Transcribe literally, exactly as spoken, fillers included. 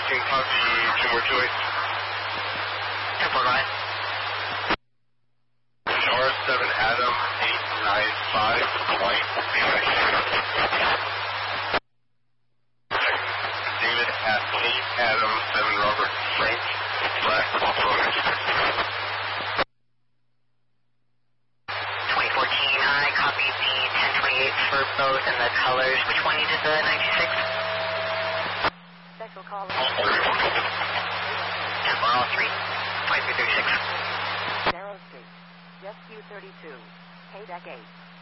can copy two more choice. ten four, go ahead. R seven Adam eight nine five white. David at eight Adam seven Robert Frank black Buffalo. twenty fourteen, I copied the ten twenty-eight for both and the colors. Which one you did the ninety-six? Special call. ten four, all three. twenty-three thirty-six. Narrow Street. Rescue thirty-two. K-Deck eight.